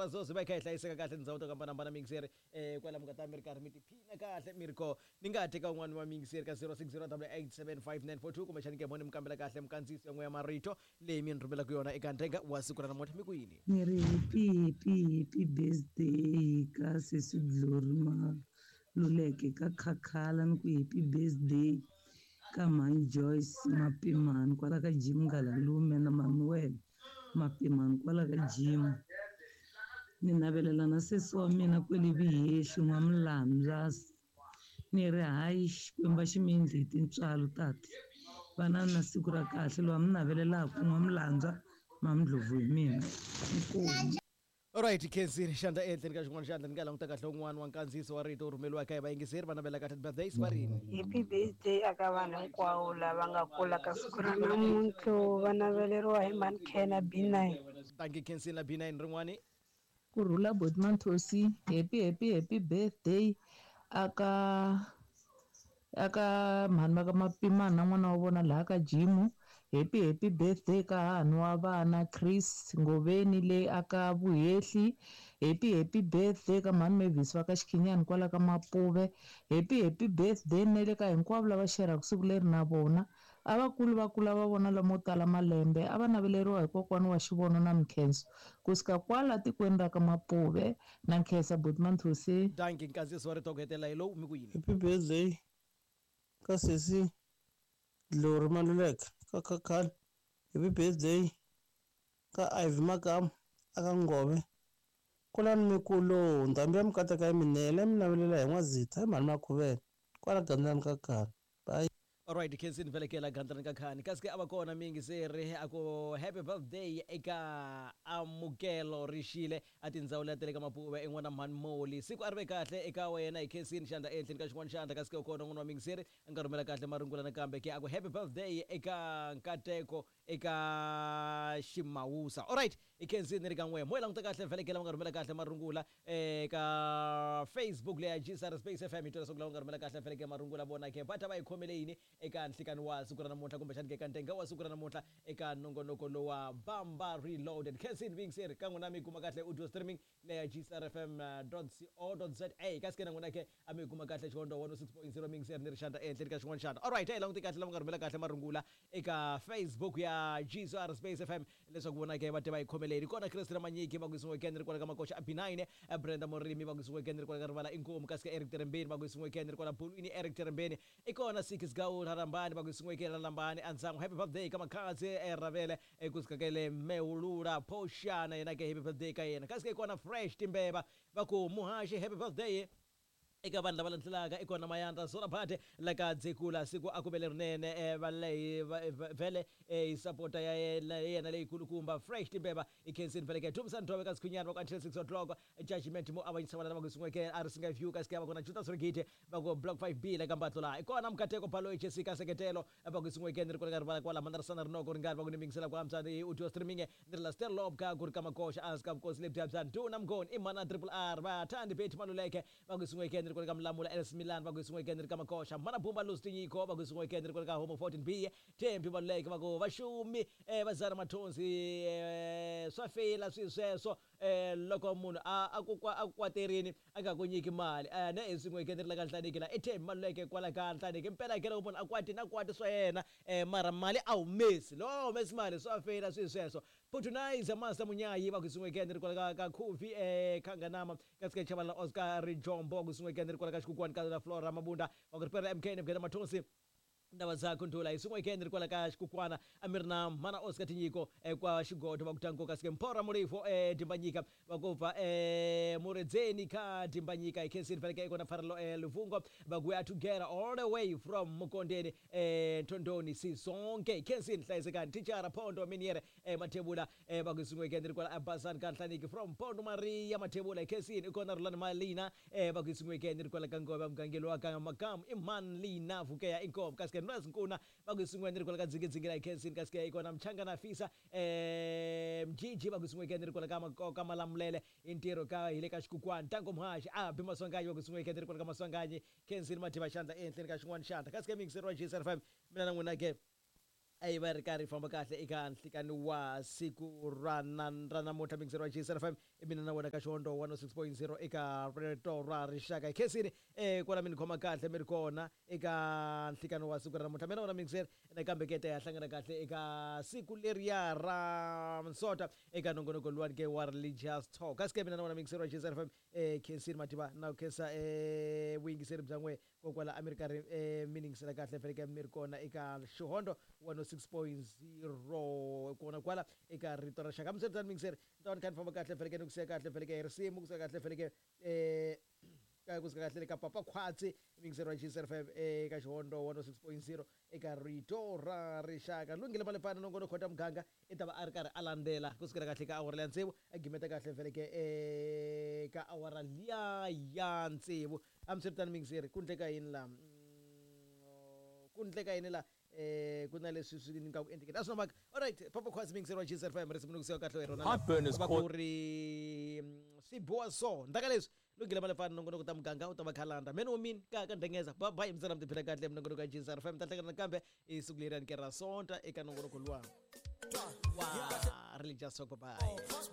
tara zoze va kha hi hlayiseka kahle tindhawu to hambanahambana mingiseri kwala mugata mi ri karhi mi tiphina kahle mi ri ko ni nga teka un'wana wa mingiseri ka 0608875942 kumbexani ke moni mi kambela kahle mukandziyiso yan'we ya marito leyi mi ni rhumelaka yona eka ntenga wa siku ra namuntlha mi kwini ni ri happy birthday ka sesi Glory Maluleke ka Khakhala ni ku happy birthday ka mani Joyce Mapimani kwala ka Jim Ngalalume na Manuel Mapimani kwala ka Jim ni navelela na sesi wa mina kwele Vihexi N'wamlamza ni ri hayi Xikwembu xi mi endle tintswalo tati vana na siku ra kahle lowa mi navelelaku N'wamlamza mamndlovu hi mina inkomu. Alright, Kensini xandla ehenhleni ka xin'wana xandla ni nga languta kahle un'wana wa nkandziyiso wa rito wu rhumeliwaka hi vayingiseri va navela kahle birthdays va rini happy birthday aka vanhu hinkwavo lava nga kula ka siku ra namuntlha va naveleriwa hi Mankena B9 tangi Kensini la B9 rin'wani Kurhula Botman Thosi happy birthday aka mhani va ka Mapimani na n'wana wa vona laha ka Jimu happy birthday ka hahani wa vana Chris Ngoveni le aka Vuhehli happy birthday ka mhani Mavis va ka Xikhinyani kwala ka Mapuve happy birthday ne le ka hinkwavo lava xeraka siku leri na vona a vakulu va kula va vona lamo tala malembe a va naveleriwa hi kokwani wa Xivono na Mkhenso kusuka kwala tikweni ra ka Mapuve na Nkhensa Botman Thosi tangi nkandziyiso wa rito ku hetelela hi lowu mi kwini happy birthday ka sesi Glory Maluleke ka Khakhala happy birthday ka Ivy Makam aka Ngove kulani mikulo ndhambi ya mikata ka Minele mi navelela hi N'wazitha hi mhani Makhuvela kwala gandlani ka Khani bye. Alright, Kensini velekela gandlani ka Khani kasi ke a va kona mingiseri ako happy birthday eka Amukelo Rixile a tindhawu leti le ka Mapuve en'wana mhani Moli siku a ri ve kahle eka wena hi Kensini xandla ehenhleni ka xin'wana xandla kasi ke u kona n'wana wa mingiseri a nga rhumela kahle marungula nakambe ke ako happy birthday eka Nkateko eka Ximawusa. Alright, i Kensini ri ka n'we mo languta kahle velekela va nga rhumela kahle marungula eka Facebook leya GSR Space FM ito leswaku lava nga rhumela kahle veleke marungula vona ke va ta va hi khomele yini eka nhlikani wa siku ra namuntlha kumbexani ke eka ntenga wa siku ra namuntlha eka nongonoko lowa Bamba Reloaded. Kensini mingiseri ka n'wina mi kuma kahle audio streaming leya gsrfm.co.za kasi ke na n'wina ke a mi kuma kahle xihondo 106.0 mingiseri ni ri xandla ehenhleni ka xin'wana xandla. Alright, hi languti kahle lava nga rhumela kahle marungula eka Facebook ya GSR Space FM leswaku vona ke va tiva hi khomeleni kona Christina Manyiki va ku yisiwe ken ri kwala ka Makoxa B9 Brenda Morimi va ku yisiwe ken ri kwala ka Rivala Inkomu kasi ke Eric Terembeni va ku yisiwe ken ri kwala Pulwini Eric Terembeni ikona Sikis Gaul Harambani va ku yisiwe ken Lambani Anzangu happy birthday ka Makhazi Ravele kusikakele Meulura Poshana yena ke happy birthday ka yena kasi ke ikona Fresh Timbeba va ku Muhashi happy birthday eka vanhu lava landzelaka ikona Mayandra Zona Phate laka Dzekula siku akuvele rinene vele supporter ya yena leyikulukumba Fresh Timbeba iKensini veleke Tumsan Tobe ka Sikhunyana va ku until 6 o'clock judgment mo avanyisa vana va ku sungweke Arisinga View kasi ke va kona Jutas Rigite va ku Block 5B le ka Mbatlo la ikona Mkateko Phalo Jessica Seketelo va ku sungweke ni kwala rivala kwala Mandarsana Rinoko ringani va ku nimingisela ku amsa ni audio streaming ni la Stel Lob ka ku ri ka Makosha aska ku slip tabsan Duna Mngoni imana triple R va Thandi Beti Maluleke va ku sungweke kwala ka Mlamula LS Milan va ku sungwe ken ri ka Makosha mana Bumba Lustinyiko va ku sungwe ken ri kwala ka Homo 14B Tempi Maluleke va ku Vashumi vazara mathonsi swafela swisweso loko munhu akwaterini aka ku nyiki mali na esungwe ken ri la ka Nhlaniki la Tempi Maluleke kwala ka Nhlaniki impela ke loko munhu akwati swa yena mara mali a humesi lo humesi mali swafela swisweso Putunize Master Munyayi va ku sungwe ken ri kwala ka Khuvi Khanganama kasi ke Chavala Oscar Jombo ku sungwe ken ri kwala ka Xikukwana ka Flora Mabunda va ku ri pera MK ni bgena mathonsi ndava zakho ntula isungwe ken ri kwala ka Xikukwana amirna mana Oscar Tinyiko kwa Xigodo va ku tango kasi ke Mpora Mulifo Dimbanyika va ku pfa Muredzeni ka Dimbanyika iKensini veleke ikona Pfarelo Luvungo va ku ya together all the way from Mukondeni Ntondoni Sisonke iKensini hlayisekani Tichara Phondo Miniere Mathebula va ku sungwe ken ri kwala Abazan ka Nhlaniki from Phondo Maria Mathebula iKensini ikona Rulani Malina va ku sungwe ken ri kwala ka Ngove mgangelo wa ka Makam Iman Lina Vukeya Inkomo kasi ke Nkuna va ku sungwe ri kwala ka Dzingidzingi la iKensini kasi ke ikona Mchangana Fisa Mjiji va ku sungwe ken ri kwala ka Malamulele intiro ka hile ka Xikukwana Tango Mhashi Abhi Maswanganyi va ku sungwe ken ri kwala ka Maswanganyi Kensini Mativa xandla ehenhleni ka xin'wana xandla kasi ke mingiseri wa GSRFM mina na n'wina ke ayi va ri karhi famba kahle eka nhlikani wa siku ra namuntlha mingiseri wa GSRFM mina na wena ka Xondo 106.0 eka Reto ra Rixaka hi khensini kwala mi ni khoma kahle mi ri kona eka nhlikano wa siku ra namuntlha mina wona mingiseri nakambe kete ya hlangana kahle eka siku leriya ra Msota eka nongonoko luwani ke wa religious talk kasike mina na wona mingiseri wa Jezza FM khensini matiba na khensa vuyingiseri bya n'we kokwala America mi ningisela kahle feleke mi ri kona eka Xondo 106.0 kona kwala eka Rito ra Rixaka mseri mingiseri ntawani kha ni famba kahle feleke ni kusiya kahle feleke hi risimu kusiya kahle feleke kusiya kahle ka Papa Khwatsi mingiseri wa Jezza FM eka Xondo 106.0 eka Rito ra Rixaka lungile malepana nongono khota muganga i ta va a ri karhi a landzela kusukela kahle ka awara liya ntsevu a gimeta kahle feleke ka awara liya ya ntsevu amswiritano mingiseri ku ndleka yini la ku ndleka yini la ku na leswi swi ni nga ku endlekeni a swi na mhaka alright Papa Khwatsi mingiseri wa Jezza FM risimu ni kusiya kahle hi rona va ku ri swi boha so ndaka leswi lungile malefana nongonoko ta muganga u ta va khalanda meni womini ka ndengeza bye mzana mtiphila kahle minongonoko ya Jezza FM ta hlangana nakambe i siku leri ni ke ra sonta eka nongonoko luwa wa religious talk bye